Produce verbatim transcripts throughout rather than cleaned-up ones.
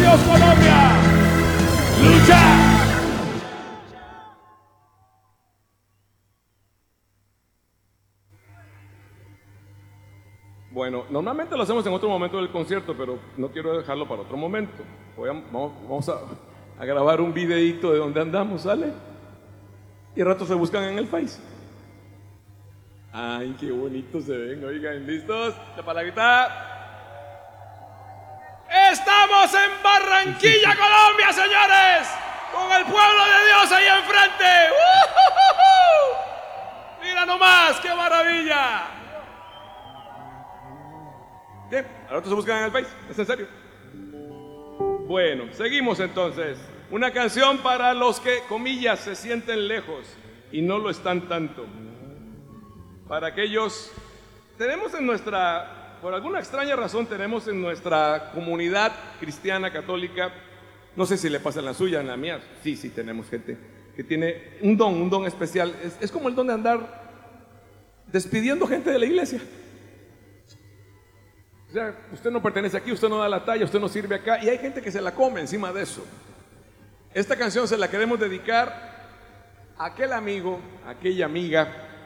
Dios, Colombia. ¡Lucha! Bueno, normalmente lo hacemos en otro momento del concierto, pero no quiero dejarlo para otro momento. Voy a- vamos vamos a, a grabar un videíto de donde andamos, ¿sale? Y al rato se buscan en el Face. Ay, qué bonito se ven, oigan, ¿listos? La palaguita. Estamos en Barranquilla, Colombia, señores, con el pueblo de Dios ahí enfrente. ¡Uh! Mira nomás, qué maravilla. Bien, al rato se buscan en el Face, es en serio. Bueno, seguimos entonces. Una canción para los que, comillas, se sienten lejos y no lo están tanto. Para aquellos, tenemos en nuestra, por alguna extraña razón, tenemos en nuestra comunidad cristiana católica, no sé si le pasa en la suya, en la mía, sí, sí tenemos gente que tiene un don, un don especial. Es, es como el don de andar despidiendo gente de la iglesia. O sea, usted no pertenece aquí, usted no da la talla, usted no sirve acá, y hay gente que se la come encima de eso. Esta canción se la queremos dedicar a aquel amigo, a aquella amiga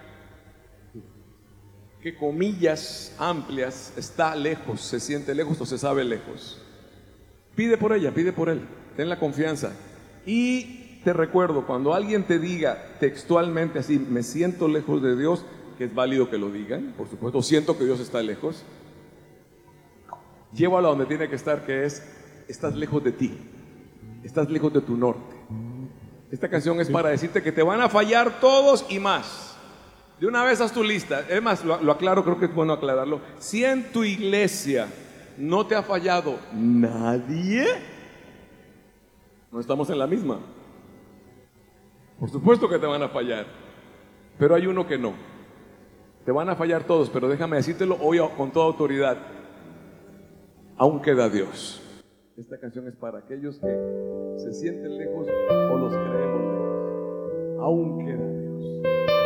que, comillas amplias, está lejos, se siente lejos o se sabe lejos. Pide por ella, pide por él, ten la confianza. Y te recuerdo, cuando alguien te diga textualmente así, me siento lejos de Dios, que es válido que lo digan, por supuesto, siento que Dios está lejos, llévalo a donde tiene que estar, que es, estás lejos de ti, estás lejos de tu norte. Esta canción es para decirte que te van a fallar todos y más. De una vez haz tu lista. Es más, lo, lo aclaro, creo que es bueno aclararlo. Si en tu iglesia no te ha fallado nadie, no estamos en la misma. Por supuesto que te van a fallar, pero hay uno que no. Te van a fallar todos, pero déjame decírtelo hoy con toda autoridad. Aún queda Dios. Esta canción es para aquellos que se sienten lejos o los creemos lejos. Aún queda Dios.